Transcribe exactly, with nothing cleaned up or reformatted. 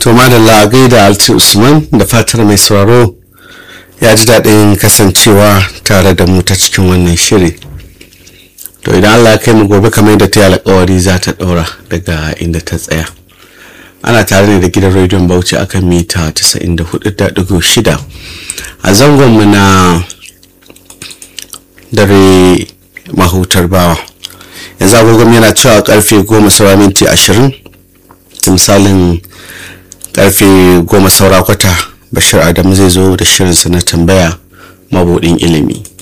To madalla gaida Alti Usman, da fatar mai sauraro ya ji daɗin kasancewa tare da mu ta cikin wannan shiri. To idan Allah ya kai mu gobe kamar yadda ta yi alƙawari za ta ɗaura daga inda ta tsaya. Ana tare ne da gidan rediyon Bauchi akan mita casa'in da hudu da ɗigo shida a zangonmu na dare mahutar bawa. Yanzu agogon yana cewa karfe goma saura minti ashirin, misalin karfe goma saura kwata Bashir Adamu zai zo da shirinsa na tambaya mabuɗin ilimi.